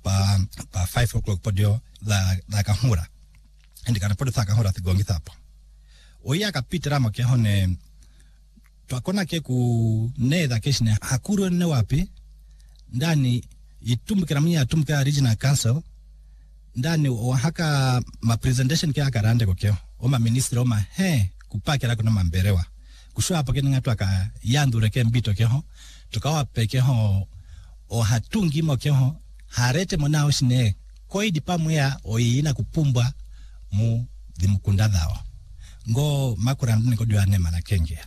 pa 5 o'clock podio la kahura ndikana podio ta kahura thigongi thapo oya kapitira mo ke hone twakona ke ku netha keshine hakuru ne wapi ndani itumikira mnya atumika regional council ndani ohaka ma presentation ke akarande kokyo oma minister oma kupakira kuna mamberewa kushwa hapo ke ngatu aka yandure ke mbito keho tukawa peke ho o hatungi mo keho harete monao shine koidi pamwe oina kupumbwa mu dimukunda dawa ngo makurandini kodwa ne mana kenge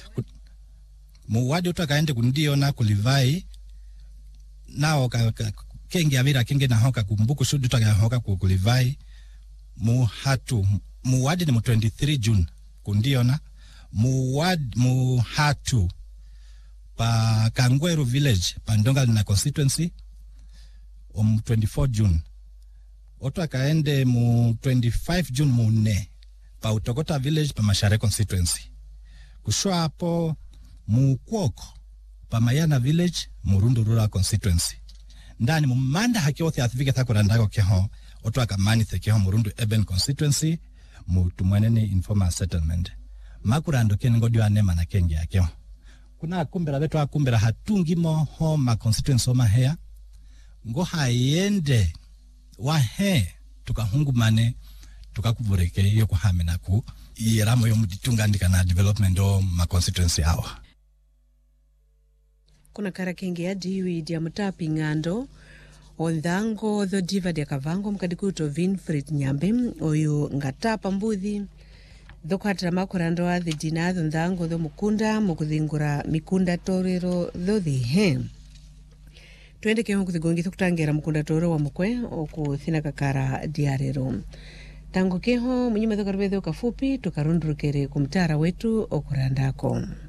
mu wadi utakaende kundio na kulivai nao kenge avira kenge na hoka kumbuku shudu taka hoka kulivai mu wadi ni mu 23 June kundio na mu hatu pa Kangweru village Pandonga na constituency 24 June oto akaende mu 25 June mu ne pa Utokota village pa Mashare constituency kushwa hapo mu Kwoko pa Mayana village Murundu rural constituency ndani mu manda hakiothi athivike takurandako keho oto akamanithe keho Murundu urban constituency mu tumwanene informal settlement makurando kene ngodi wane mana kenge yakeo kuna akumbera beto akumbera hatungimo homa constituency homa hea ngo hayende wahe tukahungumane tukakubureke yo kuhamena ku yeramo yo mutitungandika na development o ma constituency hawa kuna karakenge ya diwi dia mutapi ngando ondhango tho diva dia kavango mkadikuto Winfred Nyambe oyo ngatapa mbuthi thokwatira makurando wa thina ndhango tho mukunda mukuthingura mikunda torero tho thihe twendeke ho kuthigongi thukutangira mukunda torero wa mukwe okuthina kakara diarero tango keho munyima thokarubetho kafupi tukarundurukere kumtara wetu okurandako.